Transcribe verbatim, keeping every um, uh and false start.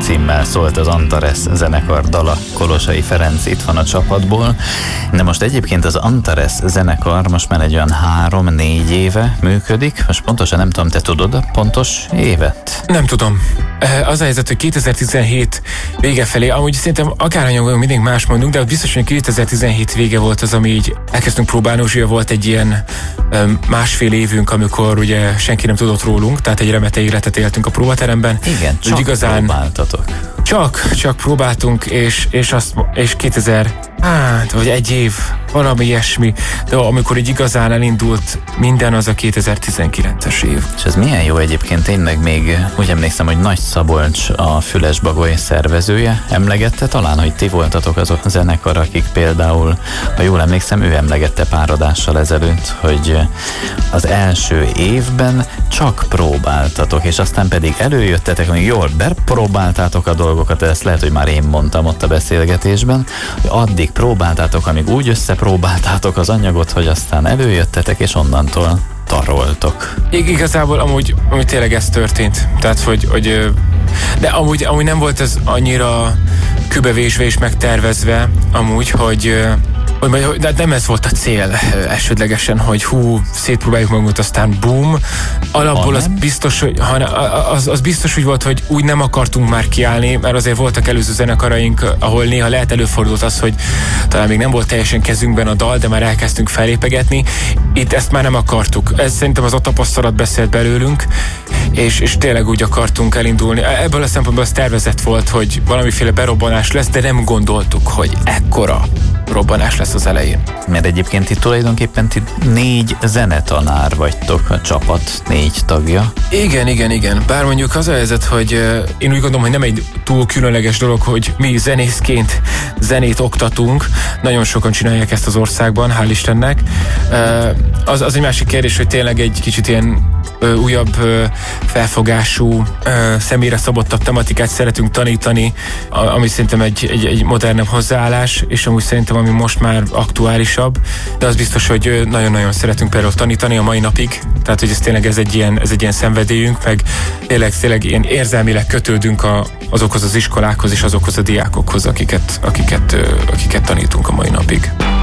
címmel szólt az Antares zenekar dala. Kolosai Ferenc itt van a csapatból. De most egyébként az Antares zenekar most már egy olyan három-négy éve működik. Most pontosan nem tudom, te tudod a pontos évet? Nem tudom. Az a helyzet, hogy kétezer-tizenhét vége felé, amúgy szerintem akárhányan mindig más mondunk, de biztos, hogy kétezer-tizenhét vége volt az, ami így elkezdtünk próbálni, és volt egy ilyen másfél évünk, amikor ugye senki nem tudott rólunk, tehát egy remete életet éltünk a próbateremben. Igen, csak igazán próbáltatok. Csak, csak próbáltunk, és, és, azt, és kétezer, hát, vagy egy év, valami ilyesmi, de amikor így igazán elindult minden, az a kétezer-tizenkilences év. És ez milyen jó egyébként, tényleg még úgy emlékszem, hogy Nagy Szabolcs a Fülesbagoly szervezője emlegette, talán, hogy ti voltatok azok a zenekar, akik például, ha jól emlékszem, ő emlegette pár adással ezelőtt, hogy az első évben csak próbáltatok, és aztán pedig előjöttetek, hogy jól bepróbáltátok a dolgokat, ezt lehet, hogy már én mondtam ott a beszélgetésben, hogy addig próbáltátok, amíg úgy összepróbáltátok az anyagot, hogy aztán előjöttetek, és onnantól taroltok. Ig- igazából amúgy, amúgy tényleg ez történt. Tehát, hogy, hogy de amúgy, amúgy nem volt ez annyira kőbevésve és megtervezve, amúgy, hogy hogy de nem ez volt a cél elsődlegesen, hogy hú, szétpróbáljuk magunkat, aztán boom. Alapból az biztos, hogy, az, az biztos úgy volt, hogy úgy nem akartunk már kiállni, mert azért voltak előző zenekaraink, ahol néha lehet előfordult az, hogy talán még nem volt teljesen kezünkben a dal, de már elkezdtünk felépegetni. Itt ezt már nem akartuk. Ez szerintem az a tapasztalat beszélt belőlünk, és, és tényleg úgy akartunk elindulni. Ebből a szempontból az tervezett volt, hogy valamiféle berobbanás lesz, de nem gondoltuk, hogy ekkora robbanás lesz az elején. Mert egyébként itt tulajdonképpen ti négy zenetanár vagytok, a csapat négy tagja. Igen, igen, igen. Bár mondjuk az a helyzet, hogy uh, én úgy gondolom, hogy nem egy túl különleges dolog, hogy mi zenészként zenét oktatunk. Nagyon sokan csinálják ezt az országban, hál' Istennek. Uh, az, az egy másik kérdés, hogy tényleg egy kicsit ilyen uh, újabb uh, felfogású, uh, személyre szabottabb tematikát szeretünk tanítani, ami szerintem egy, egy, egy modernebb hozzáállás, és amúgy szerintem ami most már aktuálisabb, de az biztos, hogy nagyon-nagyon szeretünk például tanítani a mai napig, tehát hogy ez tényleg ez egy ilyen, ez egy ilyen szenvedélyünk, meg tényleg, tényleg ilyen érzelmileg kötődünk a, azokhoz az iskolákhoz és azokhoz a diákokhoz, akiket, akiket, akiket tanítunk a mai napig.